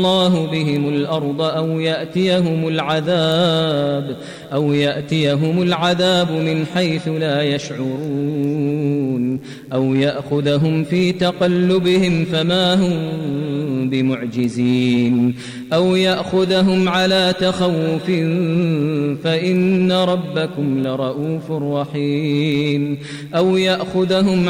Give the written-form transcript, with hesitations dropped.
الله بهم الأرض أو يأتيهم العذاب من حيث لا يشعرون أو يأخذهم في تقلبهم فما هم بمعجزين أو يأخذهم على تخوف فإن ربكم لرؤوف رحيم أو يأخذهم